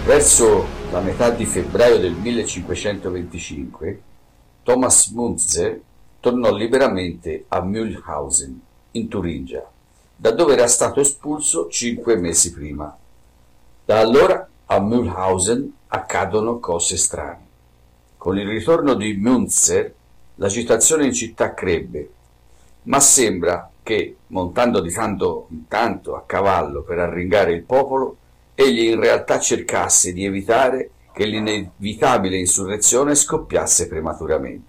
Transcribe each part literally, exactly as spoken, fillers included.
Verso la metà di febbraio del millecinquecentoventicinque, Thomas Müntzer tornò liberamente a Mühlhausen, in Turingia, da dove era stato espulso cinque mesi prima. Da allora a Mühlhausen accadono cose strane. Con il ritorno di Müntzer l'agitazione in città crebbe, ma sembra che, montando di tanto in tanto a cavallo per arringare il popolo, egli in realtà cercasse di evitare che l'inevitabile insurrezione scoppiasse prematuramente.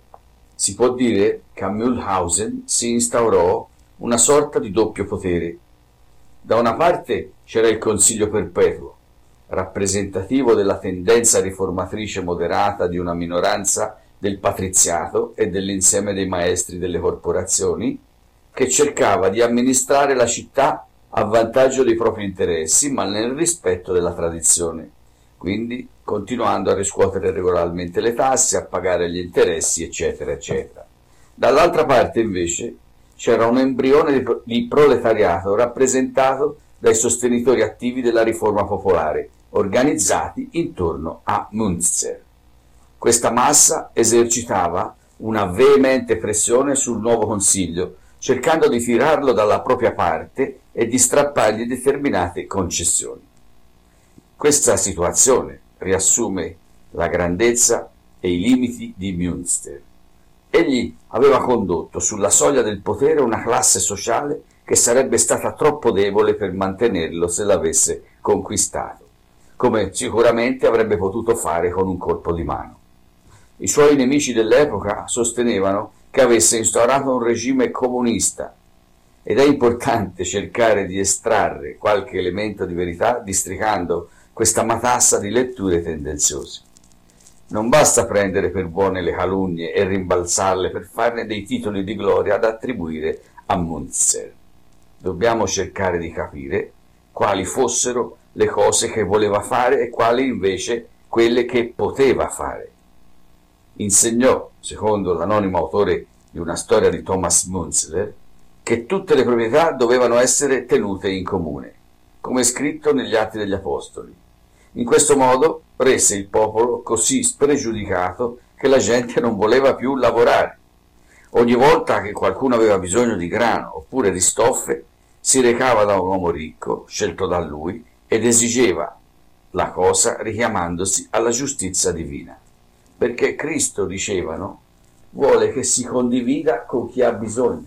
Si può dire che a Mühlhausen si instaurò una sorta di doppio potere. Da una parte c'era il Consiglio Perpetuo, rappresentativo della tendenza riformatrice moderata di una minoranza del patriziato e dell'insieme dei maestri delle corporazioni, che cercava di amministrare la città a vantaggio dei propri interessi, ma nel rispetto della tradizione, quindi continuando a riscuotere regolarmente le tasse, a pagare gli interessi, eccetera, eccetera. Dall'altra parte, invece, c'era un embrione di proletariato rappresentato dai sostenitori attivi della riforma popolare, organizzati intorno a Müntzer. Questa massa esercitava una veemente pressione sul nuovo consiglio, cercando di tirarlo dalla propria parte e di strappargli determinate concessioni. Questa situazione riassume la grandezza e i limiti di Müntzer. Egli aveva condotto sulla soglia del potere una classe sociale che sarebbe stata troppo debole per mantenerlo se l'avesse conquistato, come sicuramente avrebbe potuto fare con un colpo di mano. I suoi nemici dell'epoca sostenevano che avesse instaurato un regime comunista, ed è importante cercare di estrarre qualche elemento di verità districando questa matassa di letture tendenziose. Non basta prendere per buone le calunnie e rimbalzarle per farne dei titoli di gloria da attribuire a Müntzer. Dobbiamo cercare di capire quali fossero le cose che voleva fare e quali invece quelle che poteva fare. Insegnò, secondo l'anonimo autore di una storia di Thomas Müntzer, che tutte le proprietà dovevano essere tenute in comune, come scritto negli Atti degli Apostoli. In questo modo rese il popolo così spregiudicato che la gente non voleva più lavorare. Ogni volta che qualcuno aveva bisogno di grano oppure di stoffe, si recava da un uomo ricco, scelto da lui, ed esigeva la cosa richiamandosi alla giustizia divina. Perché Cristo, dicevano, vuole che si condivida con chi ha bisogno.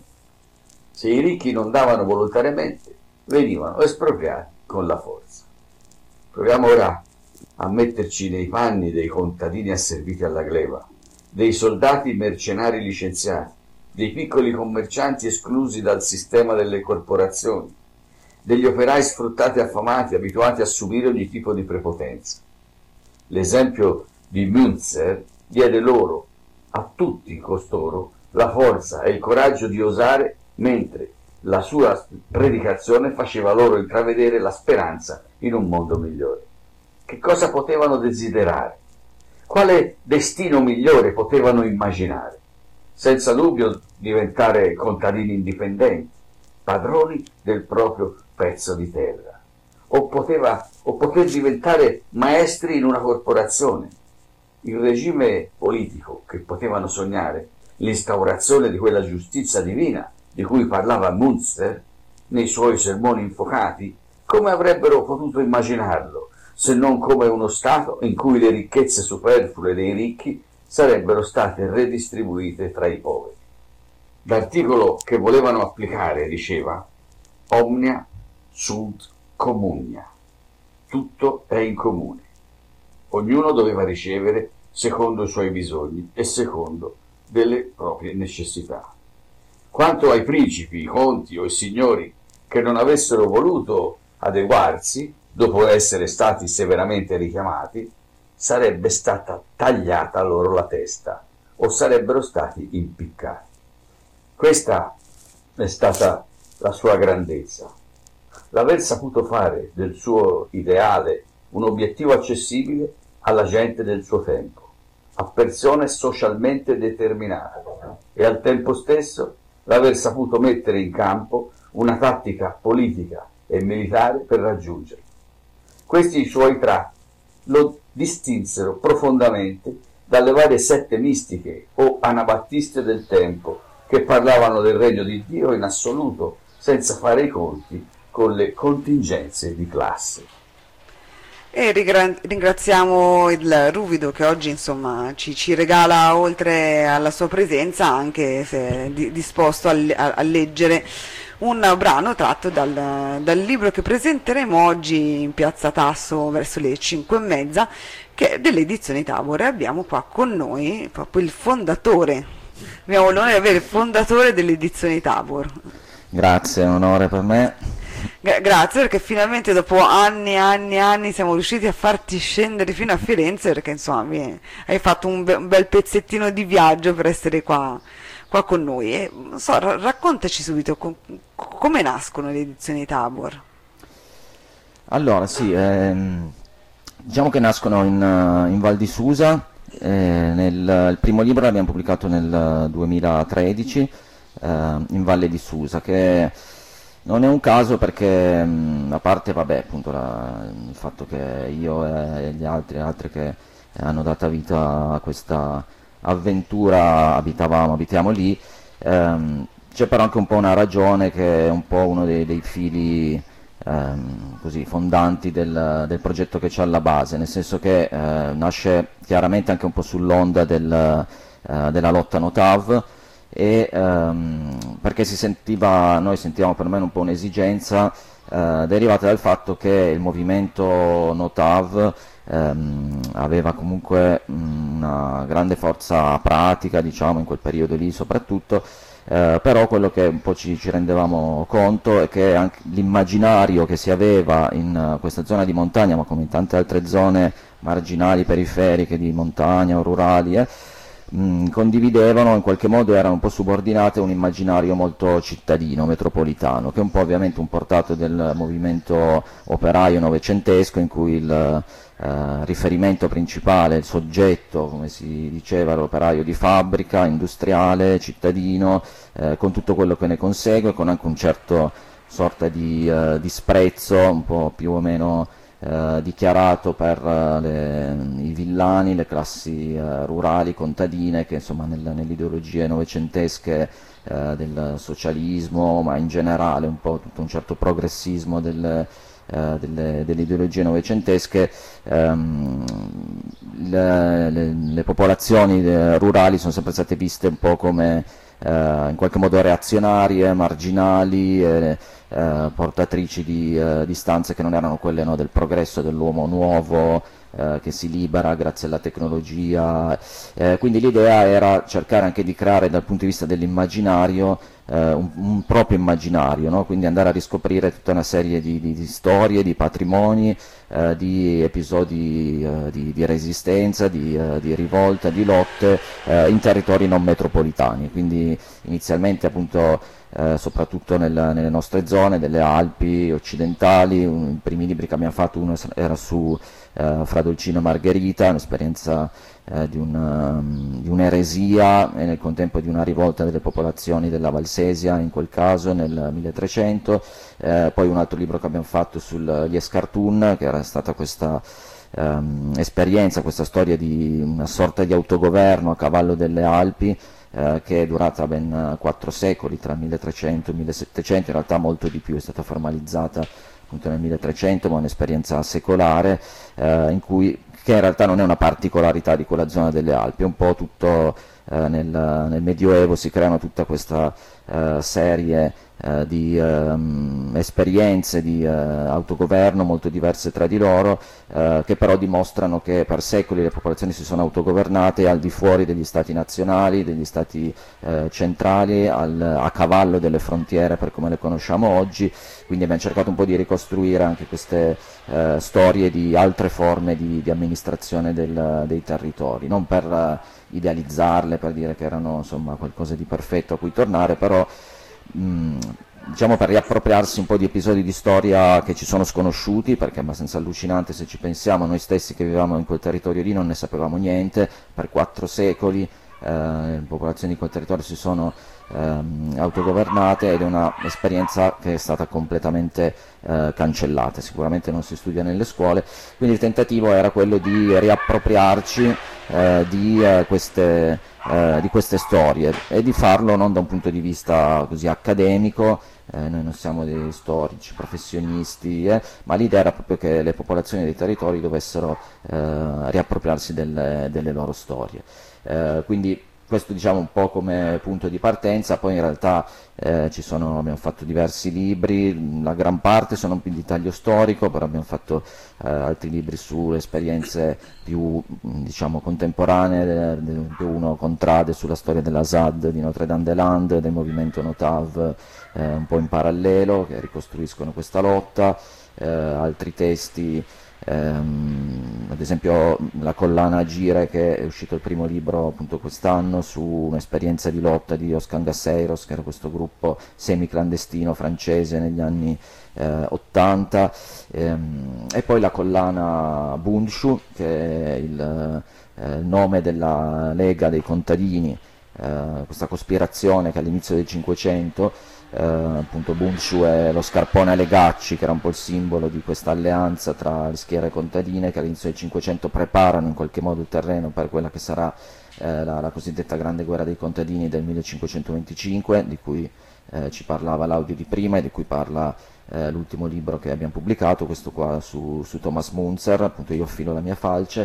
Se i ricchi non davano volontariamente, venivano espropriati con la forza. Proviamo ora a metterci nei panni dei contadini asserviti alla gleba, dei soldati mercenari licenziati, dei piccoli commercianti esclusi dal sistema delle corporazioni, degli operai sfruttati e affamati, abituati a subire ogni tipo di prepotenza. L'esempio di Müntzer diede loro, a tutti costoro, la forza e il coraggio di osare, mentre la sua predicazione faceva loro intravedere la speranza in un mondo migliore. Che cosa potevano desiderare? Quale destino migliore potevano immaginare? Senza dubbio diventare contadini indipendenti, padroni del proprio pezzo di terra, o, poteva, o poter diventare maestri in una corporazione. Il regime politico che potevano sognare, l'instaurazione di quella giustizia divina di cui parlava Müntzer nei suoi sermoni infocati, come avrebbero potuto immaginarlo, se non come uno Stato in cui le ricchezze superflue dei ricchi sarebbero state redistribuite tra i poveri. L'articolo che volevano applicare diceva «Omnia sunt communia», tutto è in comune. Ognuno doveva ricevere secondo i suoi bisogni e secondo delle proprie necessità. Quanto ai principi, i conti o i signori che non avessero voluto adeguarsi, dopo essere stati severamente richiamati, sarebbe stata tagliata loro la testa o sarebbero stati impiccati. Questa è stata la sua grandezza. L'aver saputo fare del suo ideale un obiettivo accessibile alla gente del suo tempo, a persone socialmente determinate, e al tempo stesso l'aver saputo mettere in campo una tattica politica e militare per raggiungerlo. Questi suoi tratti lo distinsero profondamente dalle varie sette mistiche o anabattiste del tempo che parlavano del regno di Dio in assoluto, senza fare i conti con le contingenze di classe. E ringraziamo il Ruvido che oggi insomma ci, ci regala, oltre alla sua presenza, anche se è disposto a, a, a leggere un brano tratto dal, dal libro che presenteremo oggi in Piazza Tasso verso le cinque e mezza, che è delle edizioni Tabor. E abbiamo qua con noi proprio il fondatore, abbiamo l'onore di avere il fondatore delle edizioni Tabor. Grazie, è un onore per me. Gra- grazie, perché finalmente dopo anni e anni e anni siamo riusciti a farti scendere fino a Firenze, perché insomma mi- hai fatto un, be- un bel pezzettino di viaggio per essere qua, qua con noi. E, non so, ra- raccontaci subito com- come nascono le edizioni Tabor. Allora, sì, ehm, diciamo che nascono in, eh, in Val di Susa. Eh, nel, il primo libro l'abbiamo pubblicato nel duemilatredici, eh, in Valle di Susa, che non è un caso perché, mh, a parte, vabbè, appunto la- il fatto che io e gli altri, altri che hanno dato vita a questa avventura abitavamo, abitiamo lì, ehm, c'è però anche un po' una ragione che è un po' uno dei, dei fili ehm, così fondanti del, del progetto che c'è alla base, nel senso che eh, nasce chiaramente anche un po' sull'onda del, eh, della lotta Notav, e ehm, perché si sentiva, noi sentivamo perlomeno un po' un'esigenza eh, derivata dal fatto che il movimento Notav ehm, aveva comunque mh, una grande forza pratica, diciamo, in quel periodo lì soprattutto, eh, però quello che un po' ci, ci rendevamo conto è che anche l'immaginario che si aveva in uh, questa zona di montagna, ma come in tante altre zone marginali, periferiche, di montagna o rurali, eh, mh, condividevano, in qualche modo erano un po' subordinate a un immaginario molto cittadino, metropolitano, che è un po' ovviamente un portato del movimento operaio novecentesco, in cui il eh, riferimento principale, il soggetto, come si diceva, l'operaio di fabbrica, industriale, cittadino, eh, con tutto quello che ne consegue, con anche un certo sorta di eh, disprezzo un po' più o meno eh, dichiarato per eh, le, i villani, le classi eh, rurali, contadine, che insomma nel, nelle ideologie novecentesche eh, del socialismo, ma in generale un po' tutto un certo progressismo del, eh, delle, delle ideologie novecentesche, ehm, le, le, le popolazioni eh, rurali sono sempre state viste un po' come eh, in qualche modo reazionarie, marginali, eh, eh, portatrici di eh, istanze che non erano quelle, no, del progresso dell'uomo nuovo, eh, che si libera grazie alla tecnologia. Eh, quindi l'idea era cercare anche di creare dal punto di vista dell'immaginario eh, un, un proprio immaginario, no? Quindi andare a riscoprire tutta una serie di, di, di storie, di patrimoni, eh, di episodi eh, di, di resistenza, di, eh, di rivolta, di lotte eh, in territori non metropolitani, quindi inizialmente appunto eh, soprattutto nel, nelle nostre zone delle Alpi occidentali. Un, I primi libri che abbiamo fatto, uno era su eh, Fra Dolcino e Margherita, un'esperienza eh, di, un, um, di un'eresia e nel contempo di una rivolta delle popolazioni della Valsesia, in quel caso nel milletrecento. Eh, poi un altro libro che abbiamo fatto sugli escartoon, che era stata questa um, esperienza, questa storia di una sorta di autogoverno a cavallo delle Alpi, eh, che è durata ben quattro secoli, tra il milletrecento e il millesettecento, in realtà molto di più, è stata formalizzata appunto nel milletrecento, ma un'esperienza secolare, eh, in cui, che in realtà non è una particolarità di quella zona delle Alpi, è un po' tutto eh, nel, nel Medioevo si creano tutta questa eh, serie eh, di ehm, esperienze di eh, autogoverno molto diverse tra di loro, eh, che però dimostrano che per secoli le popolazioni si sono autogovernate al di fuori degli stati nazionali, degli stati eh, centrali, al, a cavallo delle frontiere per come le conosciamo oggi. Quindi abbiamo cercato un po' di ricostruire anche queste eh, storie di altre forme di, di amministrazione del, dei territori, non per eh, idealizzarle, per dire che erano insomma qualcosa di perfetto a cui tornare, però mh, diciamo per riappropriarsi un po' di episodi di storia che ci sono sconosciuti, perché è abbastanza allucinante se ci pensiamo. Noi stessi che vivevamo in quel territorio lì non ne sapevamo niente, per quattro secoli eh, le popolazioni di quel territorio si sono ehm, autogovernate, ed è un'esperienza che è stata completamente eh, cancellata, sicuramente non si studia nelle scuole, quindi il tentativo era quello di riappropriarci eh, di, eh, queste, eh, di queste storie, e di farlo non da un punto di vista così accademico. Eh, noi non siamo dei storici professionisti, eh, ma l'idea era proprio che le popolazioni dei territori dovessero eh, riappropriarsi delle, delle loro storie. Eh, quindi questo, diciamo, un po' come punto di partenza. Poi in realtà eh, ci sono, abbiamo fatto diversi libri, la gran parte sono di taglio storico, però abbiamo fatto eh, altri libri su esperienze più, diciamo, contemporanee, uno Contrade sulla storia della S A D di Notre-Dame-des-Landes, del movimento Notav, eh, un po' in parallelo, che ricostruiscono questa lotta, eh, altri testi. Ehm, ad esempio la collana Agire, che è uscito il primo libro appunto quest'anno, su un'esperienza di lotta di Oscar Gasseiros, che era questo gruppo semiclandestino francese negli anni eh, ottanta, ehm, e poi la collana Bundschu, che è il eh, nome della Lega dei contadini, eh, questa cospirazione che all'inizio del Cinquecento, Uh, appunto Bundschu è lo scarpone alle Gacci, che era un po' il simbolo di questa alleanza tra le schiere contadine, che all'inizio del Cinquecento preparano in qualche modo il terreno per quella che sarà eh, la, la cosiddetta grande guerra dei contadini del millecinquecentoventicinque, di cui eh, ci parlava l'audio di prima e di cui parla eh, l'ultimo libro che abbiamo pubblicato, questo qua su, su Thomas Munzer, appunto Io filo la mia falce.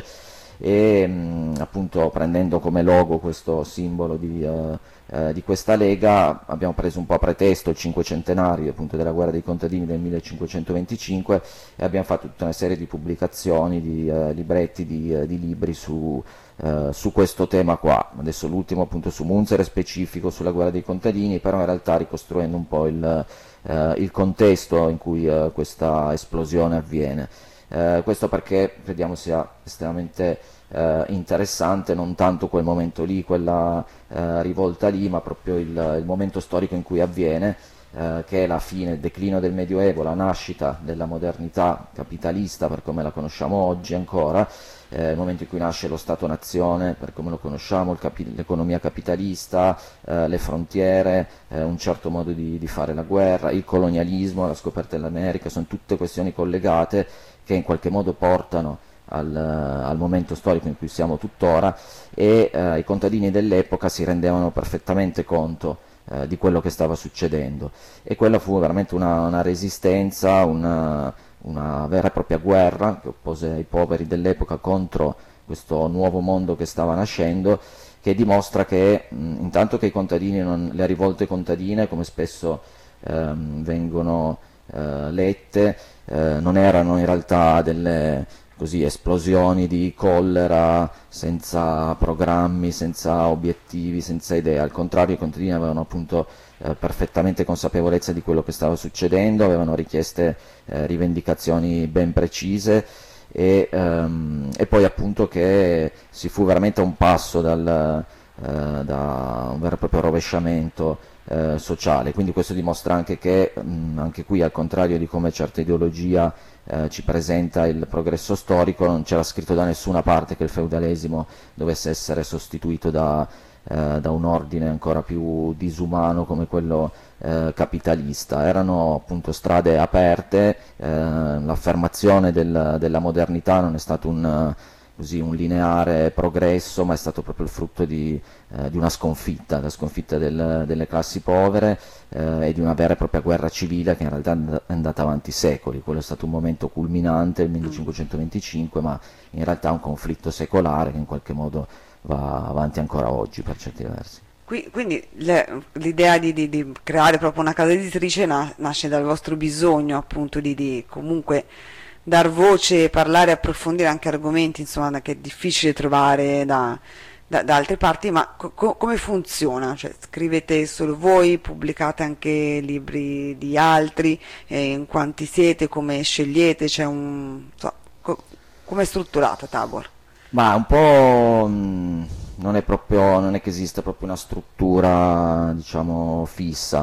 E mh, appunto, prendendo come logo questo simbolo di, uh, uh, di questa lega, abbiamo preso un po' a pretesto il cinquecentenario appunto della guerra dei contadini del millecinquecentoventicinque, e abbiamo fatto tutta una serie di pubblicazioni, di uh, libretti, di, uh, di libri su, uh, su questo tema qua. Adesso l'ultimo appunto su Munzer è specifico sulla guerra dei contadini, però in realtà ricostruendo un po' il, uh, il contesto in cui uh, questa esplosione avviene. Eh, questo perché crediamo sia estremamente eh, interessante, non tanto quel momento lì, quella eh, rivolta lì, ma proprio il, il momento storico in cui avviene, eh, che è la fine, il declino del Medioevo, la nascita della modernità capitalista per come la conosciamo oggi ancora, eh, il momento in cui nasce lo Stato-nazione per come lo conosciamo, il capi- l'economia capitalista, eh, le frontiere, eh, un certo modo di, di fare la guerra, il colonialismo, la scoperta dell'America, sono tutte questioni collegate che in qualche modo portano al, al momento storico in cui siamo tuttora, e eh, i contadini dell'epoca si rendevano perfettamente conto eh, di quello che stava succedendo, e quella fu veramente una, una resistenza, una, una vera e propria guerra che oppose i poveri dell'epoca contro questo nuovo mondo che stava nascendo, che dimostra che mh, intanto che i contadini, non, le rivolte contadine, come spesso ehm, vengono eh, lette, eh, non erano in realtà delle così esplosioni di collera senza programmi, senza obiettivi, senza idee. Al contrario, i contadini avevano appunto eh, perfettamente consapevolezza di quello che stava succedendo, avevano richieste eh, rivendicazioni ben precise, e, ehm, e poi appunto che si fu veramente a un passo dal, eh, da un vero e proprio rovesciamento Eh, sociale. Quindi questo dimostra anche che mh, anche qui, al contrario di come certa ideologia eh, ci presenta il progresso storico, non c'era scritto da nessuna parte che il feudalesimo dovesse essere sostituito da, eh, da un ordine ancora più disumano come quello eh, capitalista. Erano appunto strade aperte, eh, l'affermazione del, della modernità non è stato un così un lineare progresso, ma è stato proprio il frutto di, eh, di una sconfitta, la sconfitta del, delle classi povere eh, e di una vera e propria guerra civile che in realtà è andata avanti secoli. Quello è stato un momento culminante, il millecinquecentoventicinque, ma in realtà un conflitto secolare che in qualche modo va avanti ancora oggi per certi versi. Qui- Quindi le- l'idea di, di- di creare proprio una casa editrice na- nasce dal vostro bisogno appunto di, di comunque dar voce, parlare, approfondire anche argomenti, insomma, da- che è difficile trovare da, da- da altre parti, ma co- co- come funziona? Cioè, scrivete solo voi, pubblicate anche libri di altri, eh, in quanti siete, come scegliete? C'è un, so, co- come è strutturata Tabor? Ma un po' mh, non è proprio, non è che esista proprio una struttura, diciamo, fissa.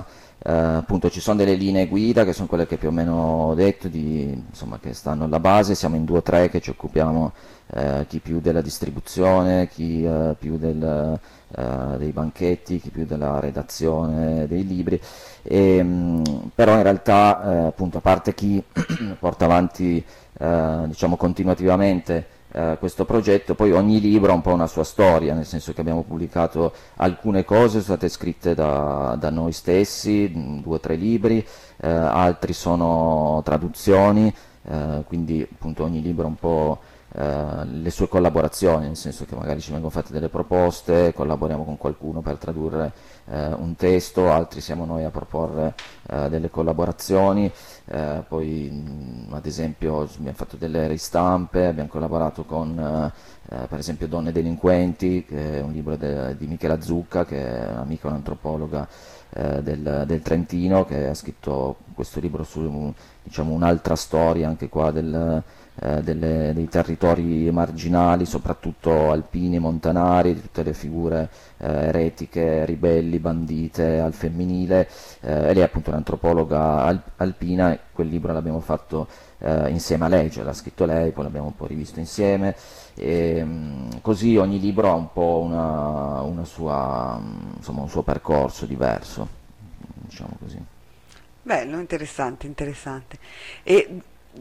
Eh, appunto ci sono delle linee guida che sono quelle che più o meno ho detto, di, insomma, che stanno alla base, siamo in due o tre che ci occupiamo, eh, chi più della distribuzione, chi eh, più del, eh, dei banchetti, chi più della redazione dei libri, e, mh, però in realtà eh, appunto a parte chi porta avanti eh, diciamo continuativamente eh, questo progetto, poi ogni libro ha un po' una sua storia, nel senso che abbiamo pubblicato alcune cose, sono state scritte da, da noi stessi, mh, due o tre libri, eh, altri sono traduzioni, eh, quindi appunto ogni libro ha un po' eh, le sue collaborazioni, nel senso che magari ci vengono fatte delle proposte, collaboriamo con qualcuno per tradurre eh, un testo, altri siamo noi a proporre eh, delle collaborazioni. Eh, poi mh, ad esempio abbiamo fatto delle ristampe, abbiamo collaborato con eh, eh, per esempio Donne delinquenti, che è un libro de- di Michela Zucca, che è un'amica, un'antropologa eh, del, del Trentino, che ha scritto questo libro su, diciamo, un'altra storia anche qua del, eh, delle- dei territori marginali, soprattutto alpini, montanari, di tutte le figure eh, eretiche, ribelli, bandite al femminile, eh, e lei è appunto un'antropologa al- alpina, e quel libro l'abbiamo fatto eh, insieme a lei, cioè l'ha scritto lei, poi l'abbiamo un po' rivisto insieme, e mh, così ogni libro ha un po' una, una sua, mh, insomma, un suo percorso diverso, diciamo così. Bello, interessante, interessante. E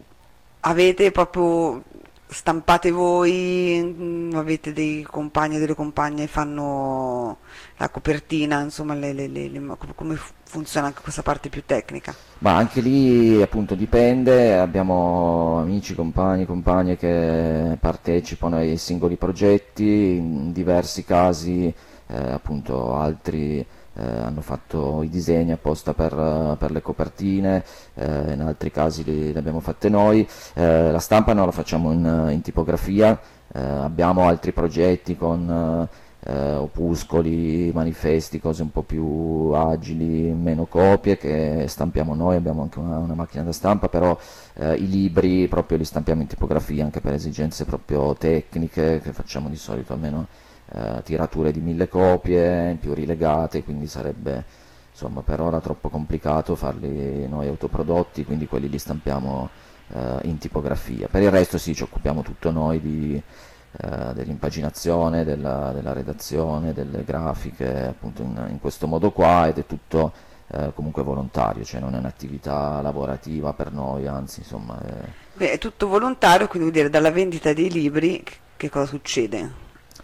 avete proprio stampate voi, mm, avete dei compagni e delle compagne che fanno la copertina, insomma, le- le- le- le- come come funziona anche questa parte più tecnica? Ma anche lì appunto dipende, abbiamo amici, compagni, compagne che partecipano ai singoli progetti, in diversi casi eh, appunto altri eh, hanno fatto i disegni apposta per, eh, per le copertine, eh, in altri casi li, le abbiamo fatte noi. Eh, la stampa noi la facciamo in, in tipografia, eh, abbiamo altri progetti con eh, eh, opuscoli, manifesti, cose un po' più agili, meno copie che stampiamo noi, abbiamo anche una, una macchina da stampa, però eh, i libri proprio li stampiamo in tipografia anche per esigenze proprio tecniche, che facciamo di solito almeno eh, tirature di mille copie, più rilegate, quindi sarebbe insomma per ora troppo complicato farli noi autoprodotti, quindi quelli li stampiamo eh, in tipografia. Per il resto sì, ci occupiamo tutto noi di, eh, dell'impaginazione, della, della redazione, delle grafiche, appunto in, in questo modo qua, ed è tutto eh, comunque volontario, cioè non è un'attività lavorativa per noi, anzi insomma è... Beh, è tutto volontario, quindi vuol dire dalla vendita dei libri che che cosa succede?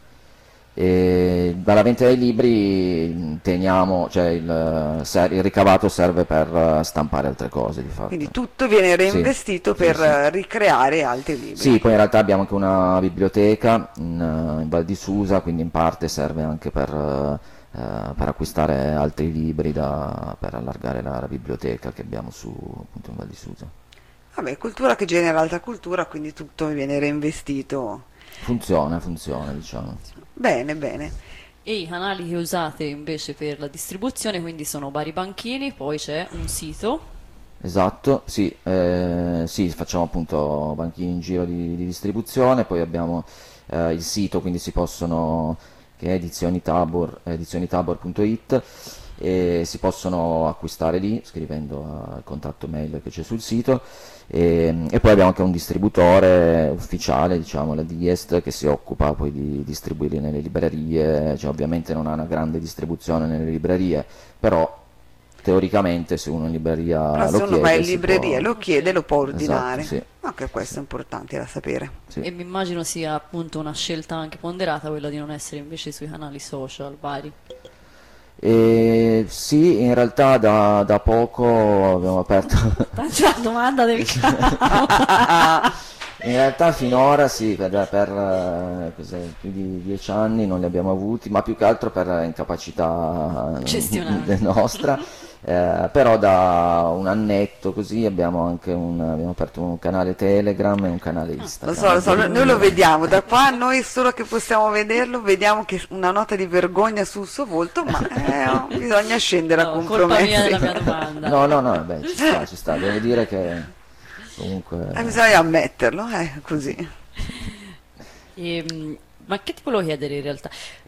E dalla vendita dei libri teniamo, cioè il, ser- il ricavato serve per eh, stampare altre cose di Quindi fatto. tutto viene Sì, reinvestito sì, per sì. eh, ricreare altri Sì, libri. poi in realtà abbiamo anche una biblioteca in, eh, in Val di Susa, quindi in parte serve anche per, eh, eh, per acquistare altri libri da- per allargare la, la biblioteca che abbiamo su appunto in Val di Susa. Vabbè, cultura che genera altra cultura, quindi tutto viene reinvestito. Funziona, funziona, diciamo. Bene, bene. E i canali che usate invece per la distribuzione, quindi sono vari banchini, poi c'è un sito. Esatto, sì, eh, sì, facciamo appunto banchini in giro di, di distribuzione, poi abbiamo eh, il sito, quindi si possono, che è edizioni tabor, edizionitabor punto it, e si possono acquistare lì scrivendo al contatto mail che c'è sul sito, e, e poi abbiamo anche un distributore ufficiale, diciamo, la Diest, che si occupa poi di distribuirli nelle librerie, cioè ovviamente non ha una grande distribuzione nelle librerie, però teoricamente se uno in libreria Però se lo uno va chiede in si libreria e può... lo chiede, lo può Esatto, ordinare. sì, Anche questo sì, è importante da sapere. sì. E mi immagino sia appunto una scelta anche ponderata quella di non essere invece sui canali social vari. E sì, in realtà da, da poco abbiamo aperto... Tanto la domanda del caso. In realtà finora sì, per, per eh, cos'è, più di dieci anni non li abbiamo avuti, ma più che altro per incapacità Gestionale. eh, nostra, eh, però da un annetto così abbiamo anche un, abbiamo aperto un canale Telegram e un canale Lo Instagram. so, lo so, noi noi lo vediamo da qua, noi solo che possiamo vederlo, vediamo che una nota di vergogna sul suo volto, ma eh, bisogna scendere a No, colpa mia della mia compromessi. domanda. No, no, no, beh, ci sta, ci sta, devo dire che comunque... Eh, bisogna ammetterlo, è così. Ehm, ma che ti volevo chiedere in realtà?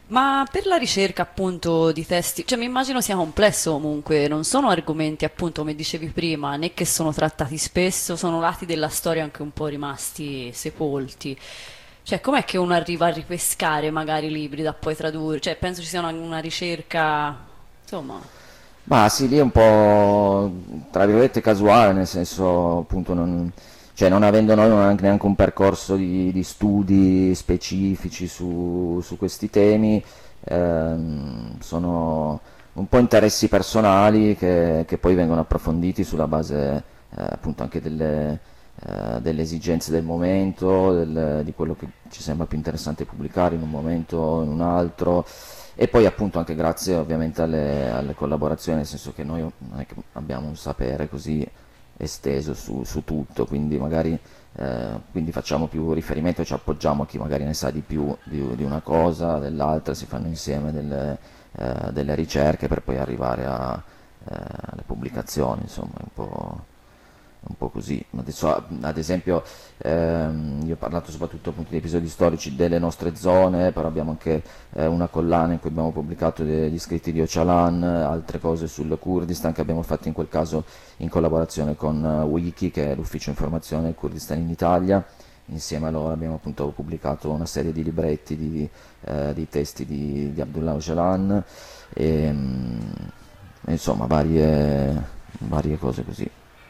Ma per la ricerca appunto di testi, cioè mi immagino sia complesso comunque, non sono argomenti appunto come dicevi prima, né che sono trattati spesso, sono lati della storia anche un po' rimasti sepolti. Cioè, com'è che uno arriva a ripescare magari libri da poi tradurre? Cioè, penso ci sia una, una ricerca, insomma, Ma sì, lì è un po' tra virgolette casuale, nel senso appunto non, cioè, non avendo noi neanche neanche un percorso di, di studi specifici su, su questi temi, ehm, sono un po' interessi personali che, che poi vengono approfonditi sulla base eh, appunto anche delle, eh, delle esigenze del momento, del- di quello che ci sembra più interessante pubblicare in un momento o in un altro. E poi appunto anche grazie ovviamente alle, alle collaborazioni, nel senso che noi non è che abbiamo un sapere così esteso su, su tutto, quindi magari eh, quindi facciamo più riferimento, ci appoggiamo a chi magari ne sa di più di, di una cosa, dell'altra, si fanno insieme delle, eh, delle ricerche per poi arrivare a, eh, alle pubblicazioni, insomma, è un po', un po' così. Adesso, ad esempio, ehm, io ho parlato soprattutto appunto di episodi storici delle nostre zone, però abbiamo anche eh, una collana in cui abbiamo pubblicato degli scritti di Öcalan, altre cose sul Kurdistan che abbiamo fatto in quel caso in collaborazione con eh, Wiki, che è l'ufficio informazione del Kurdistan in Italia. Insieme a loro abbiamo appunto pubblicato una serie di libretti di, eh, di testi di, di Abdullah Öcalan e, mm, e insomma varie, varie cose così,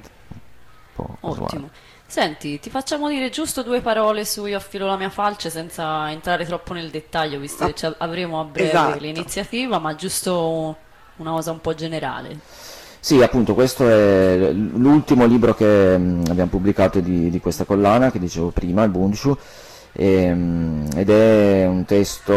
un po' casuali. ottimo. Senti, ti facciamo dire giusto due parole su Io affilo la mia falce senza entrare troppo nel dettaglio, visto che Ah, ci avremo a breve esatto. l'iniziativa, ma giusto una cosa un po' generale. Sì, appunto, questo è l'ultimo libro che mh, abbiamo pubblicato di, di questa collana, che dicevo prima, il Bundschu, e, mh, ed è un testo,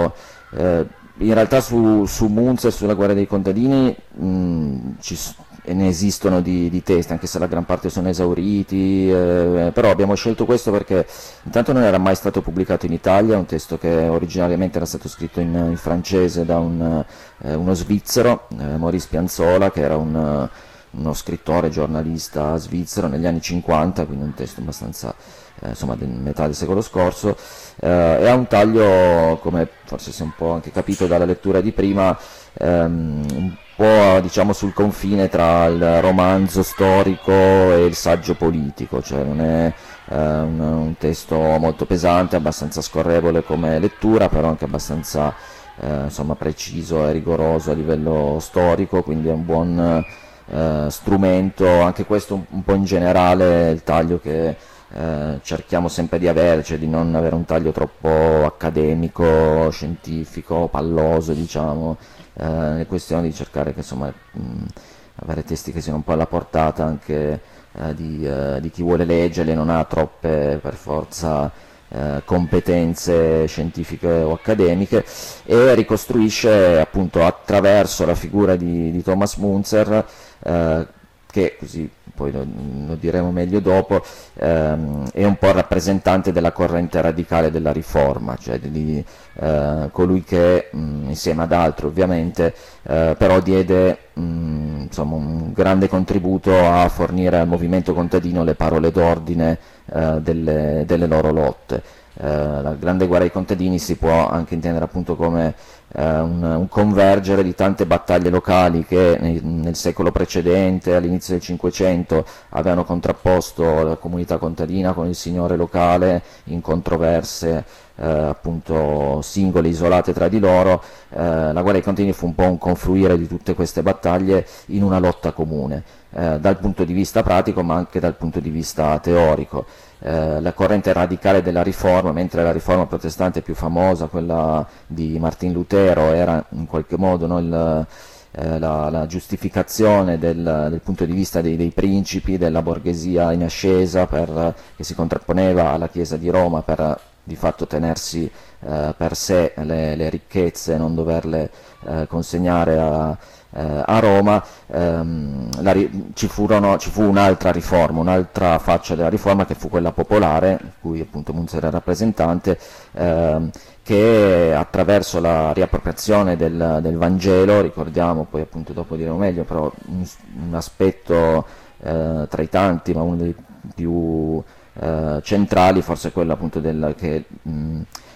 eh, in realtà su, su Munz e sulla guerra dei contadini mh, ci s- e ne esistono di, di testi, anche se la gran parte sono esauriti, eh, però abbiamo scelto questo perché intanto non era mai stato pubblicato in Italia, è un testo che originariamente era stato scritto in, in francese da un, eh, uno svizzero, eh, Maurice Pianzola, che era un, eh, uno scrittore, giornalista svizzero negli anni cinquanta, quindi un testo abbastanza eh, insomma del metà del secolo scorso, eh, e ha un taglio, come forse si è un po' anche capito dalla lettura di prima, ehm, un po' diciamo sul confine tra il romanzo storico e il saggio politico, cioè non è eh, un, un testo molto pesante, abbastanza scorrevole come lettura, però anche abbastanza eh, insomma preciso e rigoroso a livello storico, quindi è un buon eh, strumento, anche questo un, un po' in generale il taglio che eh, cerchiamo sempre di avere, cioè di non avere un taglio troppo accademico, scientifico, palloso, diciamo, eh, è questione di cercare che insomma mh, avere testi che siano un po' alla portata anche eh, di, eh, di chi vuole leggerli, non ha troppe per forza eh, competenze scientifiche o accademiche, e ricostruisce appunto attraverso la figura di, di Thomas Müntzer, eh, che così poi lo, lo diremo meglio dopo, ehm, è un po' rappresentante della corrente radicale della riforma, cioè di eh, colui che mh, insieme ad altri ovviamente eh, però diede mh, insomma, un grande contributo a fornire al movimento contadino le parole d'ordine eh, delle, delle loro lotte. Eh, la grande guerra dei contadini si può anche intendere appunto come eh, un, un convergere di tante battaglie locali che nel, nel secolo precedente, all'inizio del Cinquecento, avevano contrapposto la comunità contadina con il signore locale in controverse eh, appunto singole, isolate tra di loro. Eh, la guerra dei contadini fu un po' un confluire di tutte queste battaglie in una lotta comune, eh, dal punto di vista pratico ma anche dal punto di vista teorico. Eh, la corrente radicale della riforma, mentre la riforma protestante più famosa, quella di Martin Lutero, era in qualche modo no, il, eh, la, la giustificazione del, del punto di vista dei, dei principi, della borghesia in ascesa, per, che si contrapponeva alla Chiesa di Roma per di fatto tenersi eh, per sé le, le ricchezze, non doverle eh, consegnare a, eh, a Roma. Ehm, la, ci, furono, ci fu un'altra riforma, un'altra faccia della riforma, che fu quella popolare, di cui appunto Müntzer era rappresentante, ehm, che attraverso la riappropriazione del, del Vangelo, ricordiamo, poi appunto dopo diremo meglio, però un, un aspetto eh, tra i tanti, ma uno dei più eh, centrali, forse quello appunto del, che mh,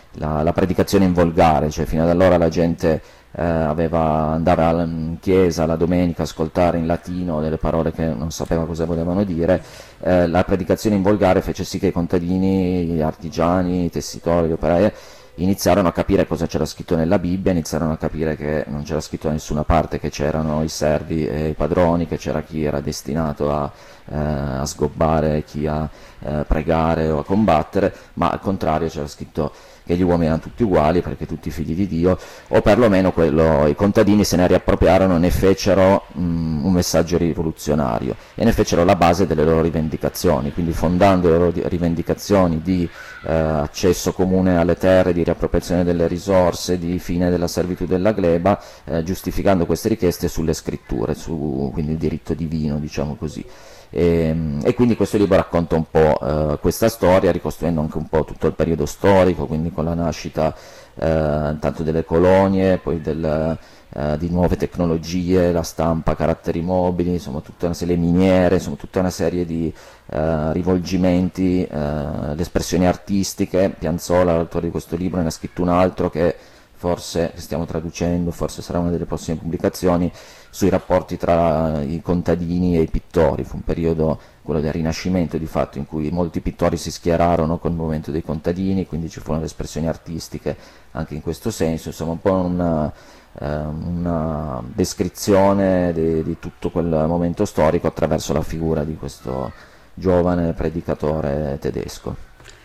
la, la predicazione in volgare, cioè fino ad allora la gente eh, aveva, andava in chiesa la domenica a ascoltare in latino delle parole che non sapeva cosa volevano dire. Eh, la predicazione in volgare fece sì che i contadini, gli artigiani, i tessitori, gli operai iniziarono a capire cosa c'era scritto nella Bibbia, iniziarono a capire che non c'era scritto da nessuna parte che c'erano i servi e i padroni, che c'era chi era destinato a, eh, a sgobbare, chi a eh, pregare o a combattere, ma al contrario c'era scritto che gli uomini erano tutti uguali perché tutti figli di Dio, o perlomeno quello, i contadini se ne riappropriarono e ne fecero mh, un messaggio rivoluzionario e ne fecero la base delle loro rivendicazioni, quindi fondando le loro rivendicazioni di eh, accesso comune alle terre, di riappropriazione delle risorse, di fine della servitù della gleba, eh, giustificando queste richieste sulle scritture, su quindi il diritto divino, diciamo così. E, e quindi questo libro racconta un po' eh, questa storia, ricostruendo anche un po' tutto il periodo storico, quindi con la nascita eh, intanto delle colonie, poi del, eh, di nuove tecnologie, la stampa a caratteri mobili, insomma tutta una serie di miniere, insomma tutta una serie di eh, rivolgimenti, eh, le espressioni artistiche. Piazzolla, l'autore di questo libro, ne ha scritto un altro che forse che stiamo traducendo, forse sarà una delle prossime pubblicazioni, sui rapporti tra i contadini e i pittori. Fu un periodo, quello del Rinascimento di fatto, in cui molti pittori si schierarono col movimento dei contadini, quindi ci furono le espressioni artistiche anche in questo senso, insomma un po' una, eh, una descrizione di, di tutto quel momento storico attraverso la figura di questo giovane predicatore tedesco.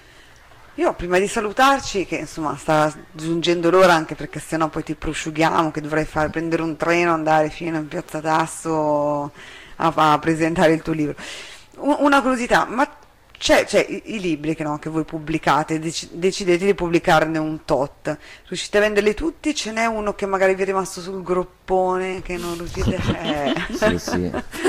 Io prima di salutarci, che insomma sta giungendo l'ora, anche perché sennò poi ti prosciughiamo, che dovrei fare, prendere un treno, andare fino in Piazza Tasso a, a presentare il tuo libro. U- una curiosità, ma c'è, c'è i, i libri che, no, che voi pubblicate, dec- decidete di pubblicarne un tot, riuscite a venderli tutti? Ce n'è uno che magari vi è rimasto sul groppone, che non riuscite a... Sì, sì.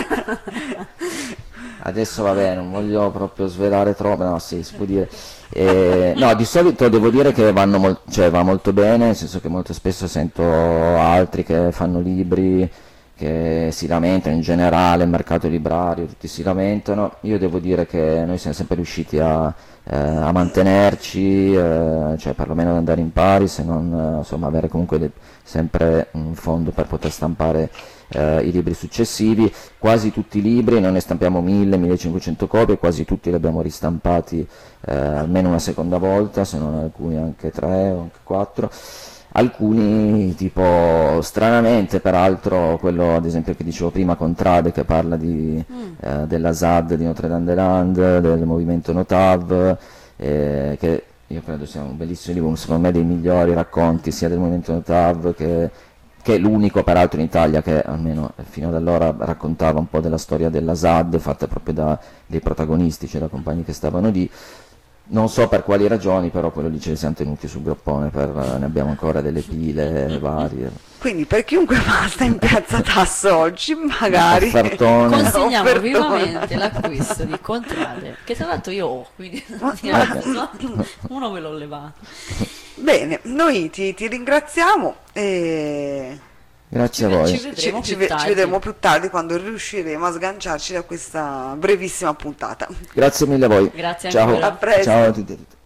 Adesso va bene, non voglio proprio svelare troppo, no, sì, si può dire. Eh, no, di solito devo dire che vanno mol- cioè, va molto bene, nel senso che molto spesso sento altri che fanno libri che si lamentano, in generale il mercato librario, tutti si lamentano. Io devo dire che noi siamo sempre riusciti a, eh, a mantenerci, eh, cioè perlomeno ad andare in pari, se non eh, insomma avere comunque de- sempre un fondo per poter stampare eh, i libri successivi. Quasi tutti i libri, noi ne stampiamo mille millecinquecento copie, quasi tutti li abbiamo ristampati eh, almeno una seconda volta, se non alcuni anche tre o anche quattro. Alcuni, tipo, stranamente, peraltro, quello ad esempio che dicevo prima, Contrade, che parla di, mm. eh, della S A D di Notre-Dame-des-Landes, del movimento Notav, eh, che io credo sia un bellissimo libro, secondo me dei migliori racconti sia del movimento Notav che, che è l'unico peraltro in Italia che almeno fino ad allora raccontava un po' della storia della S A D, fatta proprio da, dei protagonisti, cioè da compagni che stavano lì. Non so per quali ragioni, però quello lì ce li siamo tenuti sul groppone, per, ne abbiamo ancora delle pile varie. Quindi per chiunque passa in Piazza Tasso oggi, magari Offertone. Consigliamo Offertone. vivamente l'acquisto di Contrade, che tra l'altro io ho, quindi uno me l'ho levato. Bene, noi ti, ti ringraziamo e Grazie Ci- a voi. ci ci, vedremo ci più ve- ci tardi. vedremo più tardi quando riusciremo a sganciarci da questa brevissima puntata. Grazie mille a voi. Grazie Ciao. ancora. A presto. Ciao a tutti e a tutte.